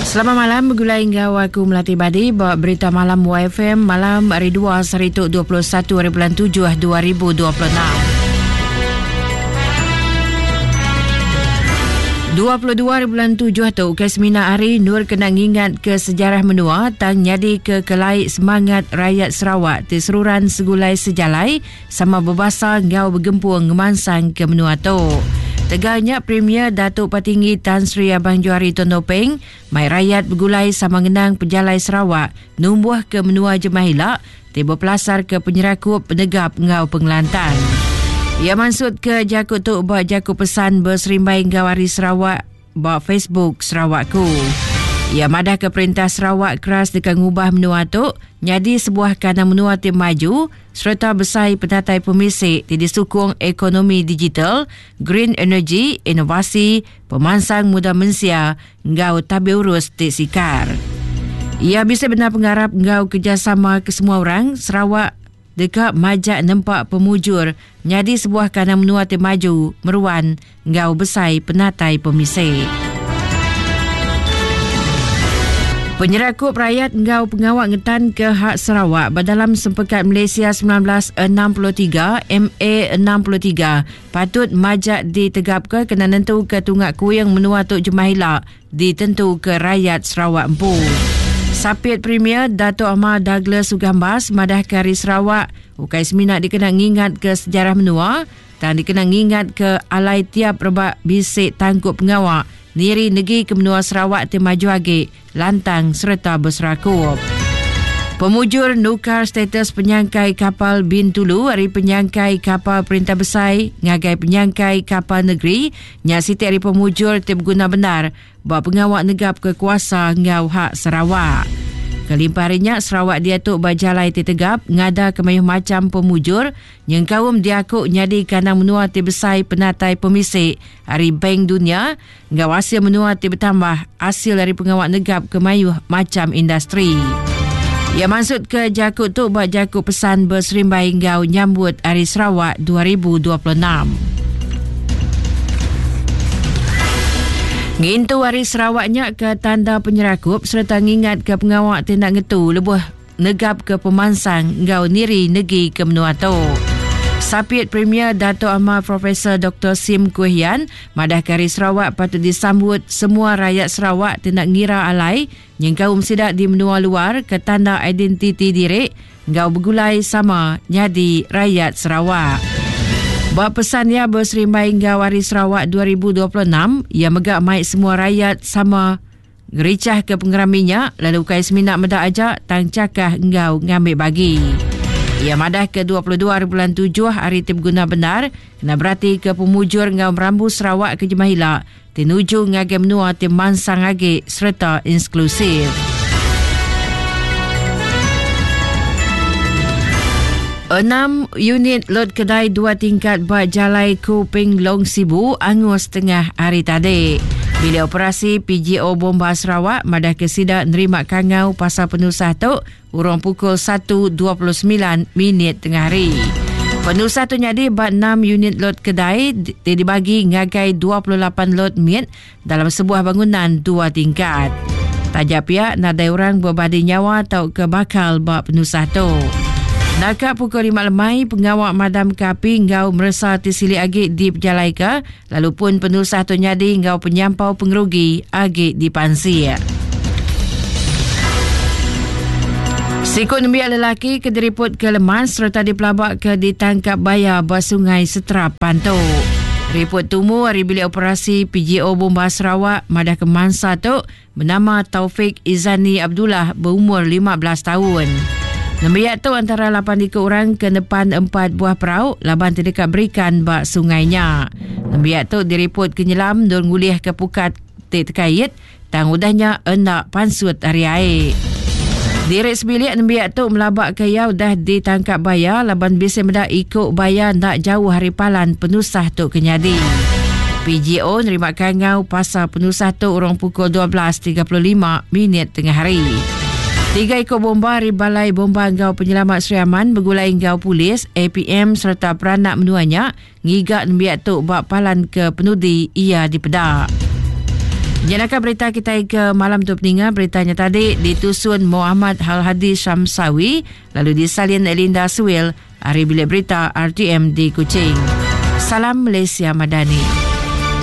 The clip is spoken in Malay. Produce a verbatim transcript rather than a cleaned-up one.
Selamat malam, bergulai hingga aku Melati Badi. Bawa berita malam Y F M malam hari dua Serituk dua puluh satu hari bulan tujuh dua ribu dua puluh enam. dua puluh dua hari bulan tujuh tu Kesmina Ari Nur kena ingat ke sejarah menua tang nyadi ke kelai semangat rakyat Sarawak terseruran segulai sejalai sama berbasa ngau bergempur ngemansang ke menua tu. Tegaknya Premier Datuk Patinggi Tan Sri Abang Johari Tondopeng, mai rakyat bergulai sama ngenang pejalai Sarawak, numbuh ke menua Jemahilak, tiba pelasar ke penyerakup penegap ngau pengelantan. Ia maksud ke jakut tu buat jakut pesan berserimbai ngawari Sarawak buat Facebook Sarawakku. Ia madah ke perintah Sarawak keras dekat ngubah menua tu nyadi sebuah kanan menua tim maju serta bersai penatai pemisik di disukung ekonomi digital, green energy, inovasi, pemansang muda mensia, ngau tabi urus tik sikar. Ia bisa benar pengharap ngau kerjasama ke semua orang Sarawak dekat majak nempak pemujur nyadi sebuah kanan menua tim maju meruan ngau besai penatai pemisik. Penyerakup rakyat ngau pengawak ngetan ke hak Sarawak berdalam Sempekat Malaysia sembilan belas enam puluh tiga M A enam puluh tiga patut majak ditegapkan kena nentu ke tunggak kuyang menua Tok Jemahilak ditentu ke rakyat Sarawak empu. Sapit Premier Dato' Ahmad Douglas Sugambas madah kari Sarawak ukai seminat dikenang ingat ke sejarah menua dan dikenang ingat ke alai tiap rebak bisik tangkup pengawak Niri negeri ke menua Sarawak temaju agi lantang serta berserakup. Pemujur nukar status penyangkai kapal Bintulu hari penyangkai kapal Perintah Besar ngagai penyangkai kapal negeri nya siti hari pemujur tip guna benar bahawa pengawak negap ke kuasa ngau hak Sarawak. Kelimpah harinya Sarawak diatuk bajalai tegap ngada kemayuh macam pemujur yang kaum diakuk nyadi kandang menua ti besai penatai pemisik hari Bank Dunia ngau hasil menua ti bertambah hasil dari pengawak negap kemayuh macam industri. Ia maksud ke jakut tu buat jakut pesan berserimbai ngau nyambut Hari Sarawak dua ribu dua puluh enam. Ngintu Hari Sarawaknya ke tanda penyerakup serta ngingat ke pengawak tindak ngetu lebuh negap ke pemansang ngau niri negeri ke menua tu. Sapit Premier Dato' Ahmad Profesor Doktor Sim Kuhian madah Hari Sarawak patut disambut semua rakyat Sarawak tindak ngira alai yang kaum sidak di menua luar ke tanda identiti diri ngau bergulai sama nyadi rakyat Sarawak. Bahawa pesan ia berserimbai hingga Hari Sarawak dua ribu dua puluh enam, ia megak maik semua rakyat sama gericah ke pengeraminya lalu kai seminak medak ajak tang cakah engau ngambil bagi. Ia madah ke dua puluh dua hari bulan tujuh hari tip guna benar kena berarti ke pemujur engau merambu Sarawak ke Jemahilak tinuju ngage menua tim mansang agi serta inklusif. Enam unit lot kedai dua tingkat bak jalai Kuping Long Sibu angus tengah hari tadi. Bilik operasi P G O Bomba Sarawak madah kesidak nerima kangau pasal penusah tu urang pukul satu dua puluh sembilan minit tengah hari. Penusah tu nyadi bak enam unit lot kedai dibagi ngagai dua puluh lapan lot miet dalam sebuah bangunan dua tingkat. Tajak pihak nadai orang berbadi nyawa atau kebakal bak penusah tu. Nakak pukul lima lemai, pengawak madam kapi ngau merasa tersili agik di pejalai ke, lalu pun penusah tu nyadi ngau penyampau pengerugi agik di pansir. Sikut nembiak lelaki ke diriput ke Lemas serta dipelabak ke ditangkap bayar bawah sungai Seterap Pantuk. Riput tumu hari bilik operasi P G O Bomba Sarawak madah ke Mansa tu bernama Taufik Izani Abdullah berumur lima belas tahun. Nembiak tu antara lapan tiga orang ke depan empat buah perahu laban terdekat berikan bak sungainya. Nembiak tu diriput kenyelam dan ngulih ke pukat terkait tang udahnya hendak pansut hari air. Direk sebilik nembiak tu melabak ke yau dah ditangkap bayar laban bisa medak ikut bayar nak jauh hari palan penusah tu kenyadi. P G O nerima kangau pasal penusah tu urang pukul dua belas tiga puluh lima minit tengah hari. Tiga ekor bomba dari Balai Bomba Ngau Penyelamat Sri Aman bergulai ngau polis, A P M serta peranak menuanya ngigak nembiak tu bak palan ke penudi ia dipedak. Jenaka berita kita ke malam tu peningat. Beritanya tadi ditusun Muhammad Al-Hadi Syamsawi, lalu disalin Linda Suil. Hari Bilik Berita R T M di Kuching. Salam Malaysia Madani.